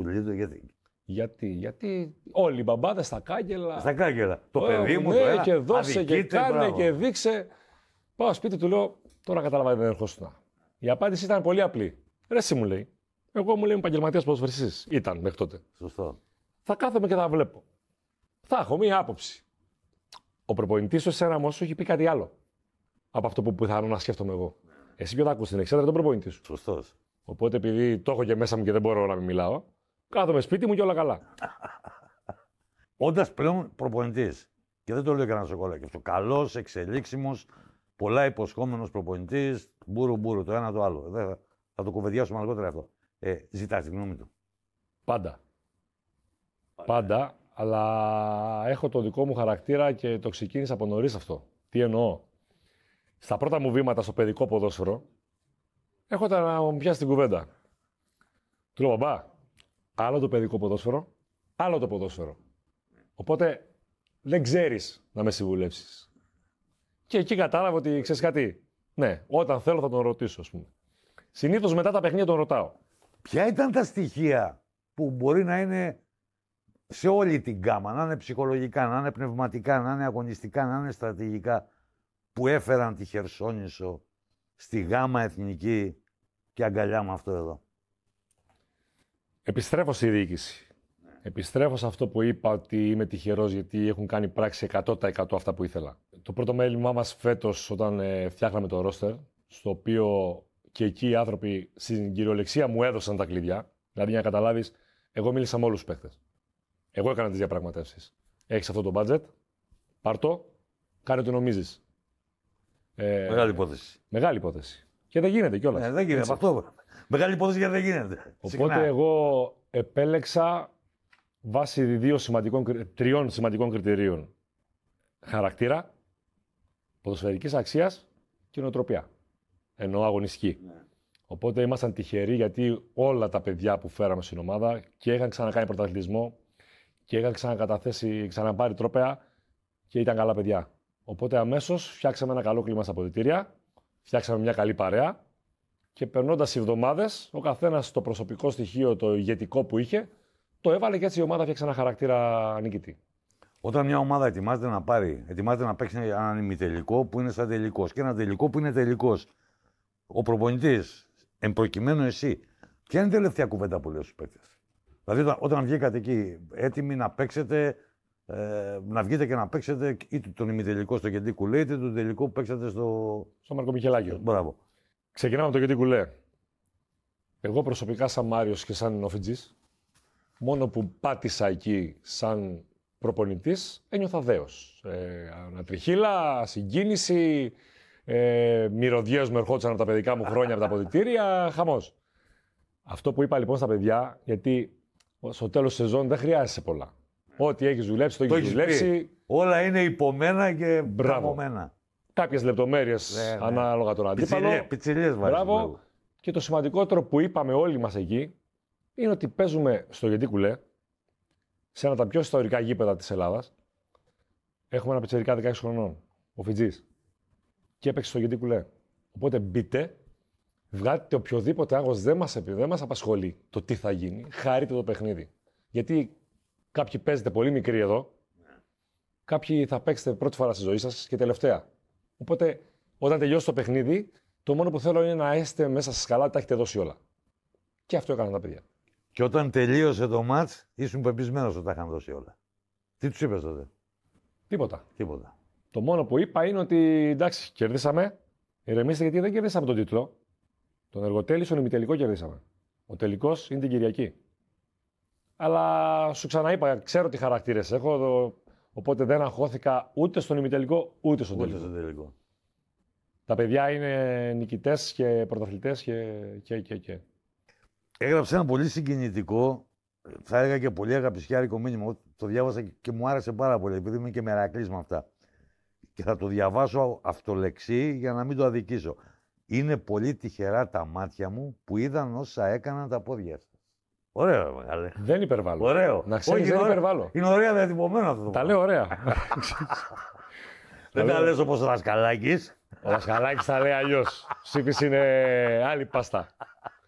Λίτο, Γιατί όλοι οι μπαμπάδες στα κάγκελα. Στα κάγκελα. Το παιδί μου, ναι, το ένα, και δώσε και κάνε μπράβο. και δείξε. Πάω σπίτι του, λέω, τώρα καταλαβαίνω δεν ερχόσουν. Η απάντηση ήταν πολύ απλή. Ρε, εσύ μου λέει. Εγώ μου λέει επαγγελματίας ποδοσφαιριστής. Ήταν μέχρι τότε. Σωστό. Θα κάθομαι και θα βλέπω. Θα έχω μία άποψη. Ο προπονητής σου εσένα όμως σου έχει πει κάτι άλλο από αυτό που πιθανόν να σκέφτομαι εγώ. Εσύ ποιο θα ακούσει την εξέδρα, τον προπονητή σου. Σωστός. Οπότε επειδή το έχω και μέσα μου και δεν μπορώ να μην μιλάω, κάθομαι σπίτι μου και όλα καλά. Όντας πλέον προπονητής, και δεν το λέω κανένα σοκολάκι, αυτό καλός, εξελίξιμος, πολλά υποσχόμενος προπονητής, μπουρου, το ένα το άλλο. Θα το κουβεντιάσουμε αργότερα αυτό. Ζητάς τη γνώμη του. Πάντα, αλλά έχω το δικό μου χαρακτήρα και το ξεκίνησα από νωρίς αυτό. Τι εννοώ. Στα πρώτα μου βήματα στο παιδικό ποδόσφαιρο, έρχονταν να μου πιάσει την κουβέντα. Του λέω, μπαμπά, άλλο το παιδικό ποδόσφαιρο, άλλο το ποδόσφαιρο. Οπότε δεν ξέρεις να με συμβουλεύσεις. Και εκεί κατάλαβα ότι ξέρεις κάτι. Ναι, όταν θέλω θα τον ρωτήσω, ας πούμε. Συνήθως μετά τα παιχνίδια τον ρωτάω. Ποια ήταν τα στοιχεία που μπορεί να είναι σε όλη την γκάμα, να είναι ψυχολογικά, να είναι πνευματικά, να είναι αγωνιστικά, να είναι στρατηγικά, που έφεραν τη Χερσόνησο στη γάμα εθνική και αγκαλιά με αυτό εδώ? Επιστρέφω στη διοίκηση. Επιστρέφω σε αυτό που είπα ότι είμαι τυχερός γιατί έχουν κάνει πράξη 100% αυτά που ήθελα. Το πρώτο μέλημά μας φέτος όταν φτιάχναμε το ρόστερ, στο οποίο και εκεί οι άνθρωποι στην κυριολεξία μου έδωσαν τα κλειδιά. Δηλαδή, για να καταλάβεις, εγώ μίλησα με όλους τους παίχτες. Εγώ έκανα τις διαπραγματεύσεις. Έχεις αυτό το budget, πάρ' το, κάνε ό,τι νομίζεις. Μεγάλη υπόθεση. Μεγάλη υπόθεση. Και δεν γίνεται κιόλας. Δεν γίνεται αυτό. Μεγάλη υπόθεση γιατί δεν γίνεται. Οπότε εγώ επέλεξα βάσει τριών σημαντικών κριτηρίων. Χαρακτήρα, ποδοσφαιρικής αξίας και νοοτροπία. Εννοώ αγωνιστική. Ναι. Οπότε ήμασταν τυχεροί γιατί όλα τα παιδιά που φέραμε στην ομάδα και είχαν ξανακάνει πρωταθλητισμό και είχαν ξαναπάρει τρόπαια και ήταν καλά παιδιά. Οπότε αμέσως φτιάξαμε ένα καλό κλίμα στα αποδυτήρια, φτιάξαμε μια καλή παρέα και περνώντας οι εβδομάδες, ο καθένας το προσωπικό στοιχείο, το ηγετικό που είχε, το έβαλε και έτσι η ομάδα φτιάξε ένα χαρακτήρα νικητή. Όταν μια ομάδα ετοιμάζεται να παίξει έναν ημιτελικό που είναι σαν τελικός και ένα τελικό που είναι τελικός, ο προπονητής, εν προκειμένου εσύ, ποια είναι η τελευταία κουβέντα που λέει στους παίκτες? Δηλαδή, όταν βγήκατε εκεί έτοιμοι να παίξετε, να βγείτε και να παίξετε είτε τον ημιτελικό στο Κεντή Κουλέ, είτε τον τελικό που παίξατε στο Μάρκο Μιχελάκιο. Μπράβο. Ξεκινάμε από το Κεντή Κουλέ. Εγώ προσωπικά, σαν Μάριος και σαν Νοφιτζής, μόνο που πάτησα εκεί σαν προπονητής, ένιωθα δέος. Ανατριχύλα, συγκίνηση, μυρωδιές με ερχόντουσαν από τα παιδικά μου χρόνια από τα αποδυτήρια, χαμός. Αυτό που είπα λοιπόν στα παιδιά, γιατί στο τέλος της σεζόν δεν χρειάζεσαι πολλά. Ό,τι έχεις δουλέψει, το έχεις δουλέψει. Όλα είναι υπομένα και καμωμένα. Κάποιες λεπτομέρειες ανάλογα τον αντίπαλο. Πιτσιλιές βάζεις. Μπράβο. Και το σημαντικότερο που είπαμε όλοι μας εκεί είναι ότι παίζουμε στο Κεντή Κουλέ, σε ένα από τα πιο ιστορικά γήπεδα της Ελλάδας. Έχουμε ένα πιτσιρικά 16 χρονών, ο Φιτζής. Και έπαιξε στο Κεντή Κουλέ. Οπότε μπείτε, βγάλετε οποιοδήποτε άγχος, δεν μας απασχολεί το τι θα γίνει. Χαρείτε το παιχνίδι. Γιατί κάποιοι παίζετε πολύ μικροί εδώ, κάποιοι θα παίξετε πρώτη φορά στη ζωή σας και τελευταία. Οπότε όταν τελειώσει το παιχνίδι, το μόνο που θέλω είναι να είστε μέσα σας καλά, τα έχετε δώσει όλα. Και αυτό έκαναν τα παιδιά. Και όταν τελείωσε το μάτς, ήσουν πεπισμένος ότι τα είχαν δώσει όλα. Τι τους είπες τότε? Τίποτα. Τίποτα. Το μόνο που είπα είναι ότι εντάξει, κερδίσαμε. Ηρεμήστε γιατί δεν κερδίσαμε τον τίτλο. Τον Εργοτέλη στον ημιτελικό κερδίσαμε. Ο τελικός είναι την Κυριακή. Αλλά σου ξαναείπα, ξέρω τι χαρακτήρες έχω, οπότε δεν αγχώθηκα ούτε στον ημιτελικό ούτε στον τελικό. Τα παιδιά είναι νικητές και πρωταθλητές και. Έγραψε ένα πολύ συγκινητικό, θα έλεγα και πολύ αγαπησιάρικο μήνυμα. Το διάβασα και μου άρεσε πάρα πολύ, επειδή είμαι και μερακλής με αυτά. Και θα το διαβάσω αυτολεξί για να μην το αδικήσω. Είναι πολύ τυχερά τα μάτια μου που είδαν όσα έκαναν τα πόδια σας. Ωραίο, μεγάλε. Δεν υπερβάλλω. Ωραίο. Να ξέρεις, δεν υπερβάλλω. Είναι ωραία διατυπωμένο αυτό. Τα λέω ωραία. Δεν τα λες όπως ο Δασκαλάκης. Ο Δασκαλάκης τα λέει αλλιώς. Σύφης είναι άλλη πάστα.